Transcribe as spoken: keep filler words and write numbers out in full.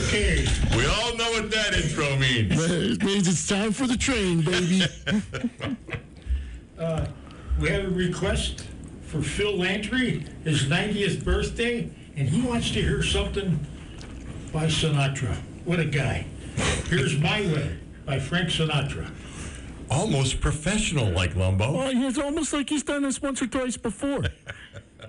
Okay. We all know what that intro means. It means it's time for the train, baby. uh, we have a request for Phil Landry, his ninetieth birthday, and he wants to hear something by Sinatra. What a guy. Here's My Way by Frank Sinatra. Almost professional like Lumbo. Oh, it's almost like he's done this once or twice before.